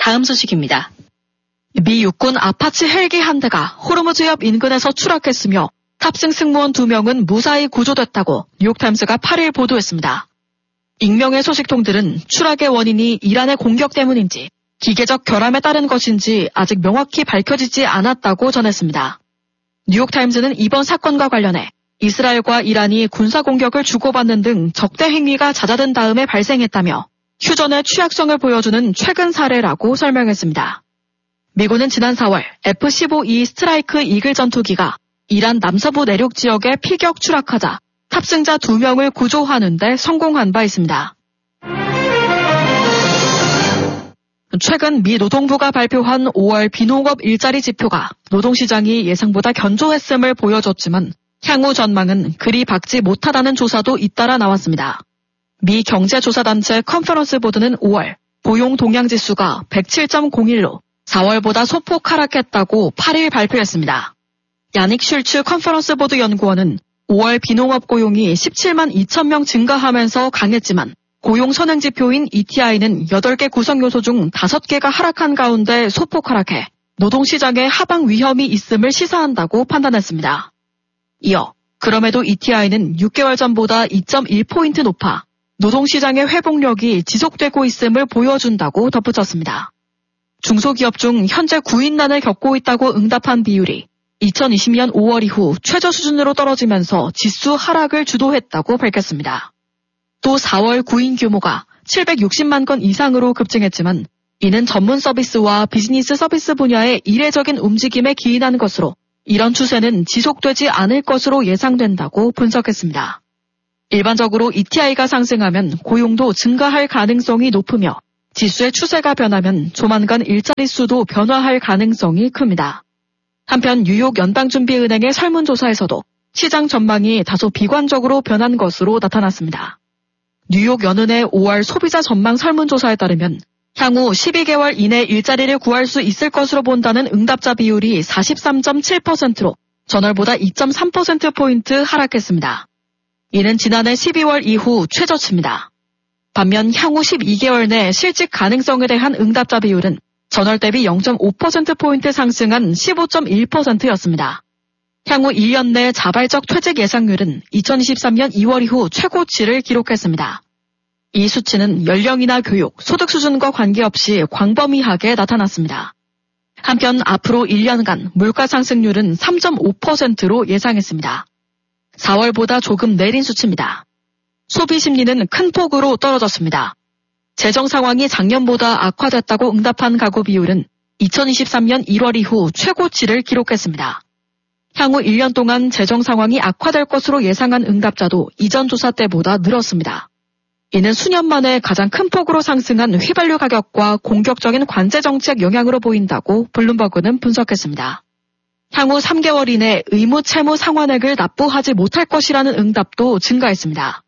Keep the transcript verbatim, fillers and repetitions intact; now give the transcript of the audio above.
다음 소식입니다. 미 육군 아파치 헬기 한 대가 호르무즈 협 인근에서 추락했으며 탑승 승무원 두 명은 무사히 구조됐다고 뉴욕타임스가 팔 일 보도했습니다. 익명의 소식통들은 추락의 원인이 이란의 공격 때문인지 기계적 결함에 따른 것인지 아직 명확히 밝혀지지 않았다고 전했습니다. 뉴욕타임스는 이번 사건과 관련해 이스라엘과 이란이 군사공격을 주고받는 등 적대 행위가 잦아든 다음에 발생했다며 휴전의 취약성을 보여주는 최근 사례라고 설명했습니다. 미군은 지난 사월 에프 십오 이 스트라이크 이글 전투기가 이란 남서부 내륙 지역에 피격 추락하자 탑승자 두 명을 구조하는 데 성공한 바 있습니다. 최근 미 노동부가 발표한 오월 비농업 일자리 지표가 노동시장이 예상보다 견조했음을 보여줬지만 향후 전망은 그리 밝지 못하다는 조사도 잇따라 나왔습니다. 미 경제조사단체 컨퍼런스 보드는 오월 고용 동향지수가 백칠 점 공일로 사월보다 소폭 하락했다고 팔 일 발표했습니다. 야닉 슐츠 컨퍼런스 보드 연구원은 오월 비농업 고용이 십칠만 이천 명 증가하면서 강했지만 고용 선행지표인 이티아이는 여덟 개 구성 요소 중 다섯 개가 하락한 가운데 소폭 하락해 노동시장에 하방 위험이 있음을 시사한다고 판단했습니다. 이어 그럼에도 이티아이는 육 개월 전보다 이 점 일 포인트 높아 노동시장의 회복력이 지속되고 있음을 보여준다고 덧붙였습니다. 중소기업 중 현재 구인난을 겪고 있다고 응답한 비율이 이천이십 년 오월 이후 최저 수준으로 떨어지면서 지수 하락을 주도했다고 밝혔습니다. 또 사월 구인 규모가 칠백육십만 건 이상으로 급증했지만 이는 전문 서비스와 비즈니스 서비스 분야의 이례적인 움직임에 기인한 것으로 이런 추세는 지속되지 않을 것으로 예상된다고 분석했습니다. 일반적으로 이티아이가 상승하면 고용도 증가할 가능성이 높으며 지수의 추세가 변하면 조만간 일자리 수도 변화할 가능성이 큽니다. 한편 뉴욕 연방준비은행의 설문조사에서도 시장 전망이 다소 비관적으로 변한 것으로 나타났습니다. 뉴욕 연은의 오월 소비자 전망 설문조사에 따르면 향후 십이 개월 이내 일자리를 구할 수 있을 것으로 본다는 응답자 비율이 사십삼 점 칠 퍼센트로 전월보다 이 점 삼 퍼센트포인트 하락했습니다. 이는 지난해 십이월 이후 최저치입니다. 반면 향후 십이 개월 내 실직 가능성에 대한 응답자 비율은 전월 대비 영 점 오 퍼센트포인트 상승한 십오 점 일 퍼센트였습니다. 향후 일 년 내 자발적 퇴직 예상률은 이천이십삼 년 이월 이후 최고치를 기록했습니다. 이 수치는 연령이나 교육, 소득 수준과 관계없이 광범위하게 나타났습니다. 한편 앞으로 일 년간 물가 상승률은 삼 점 오 퍼센트로 예상했습니다. 사월보다 조금 내린 수치입니다. 소비 심리는 큰 폭으로 떨어졌습니다. 재정 상황이 작년보다 악화됐다고 응답한 가구 비율은 이천이십삼 년 일월 이후 최고치를 기록했습니다. 향후 일 년 동안 재정 상황이 악화될 것으로 예상한 응답자도 이전 조사 때보다 늘었습니다. 이는 수년 만에 가장 큰 폭으로 상승한 휘발유 가격과 공격적인 관세 정책 영향으로 보인다고 블룸버그는 분석했습니다. 향후 삼 개월 이내 의무 채무 상환액을 납부하지 못할 것이라는 응답도 증가했습니다.